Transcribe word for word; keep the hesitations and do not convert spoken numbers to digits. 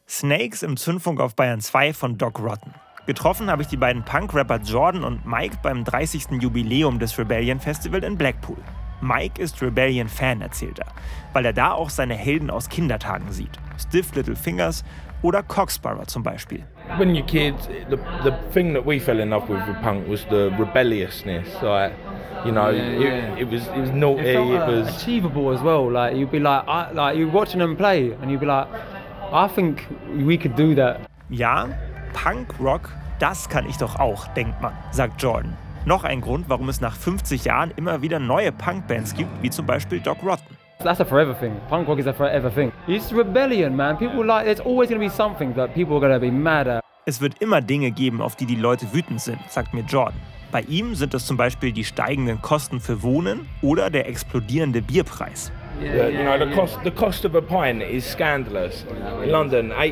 Snakes im Zündfunk auf Bayern zwei von Doc Rotten. Getroffen habe ich die beiden Punk-Rapper Jordan und Mike beim dreißigsten Jubiläum des Rebellion Festival in Blackpool. Mike ist Rebellion-Fan, erzählt er, weil er da auch seine Helden aus Kindertagen sieht. Stiff Little Fingers oder Cocksparrow zum Beispiel. When you're kids, the, the thing that we fell in love with with punk was the rebelliousness. Like, you know, yeah, yeah. It, it was it was naughty. It, felt, uh, it was achievable as well. Like you'd be like, I, like you're watching them play, and you'd be like, I think we could do that. Ja, Punk Rock, das kann ich doch auch, denkt man, sagt Jordan. Noch ein Grund, warum es nach fünfzig Jahren immer wieder neue Punkbands gibt, wie zum Beispiel Doc Rotten. That's a forever thing. Punk rock is a forever thing. It's rebellion, man. People like, there's always going to be something that people are going to be mad at. Es wird immer Dinge geben, auf die die Leute wütend sind, sagt mir Jordan. Bei ihm sind es zum Beispiel die steigenden Kosten für Wohnen oder der explodierende Bierpreis. Yeah, you know, the cost the cost of a pint is scandalous. In London,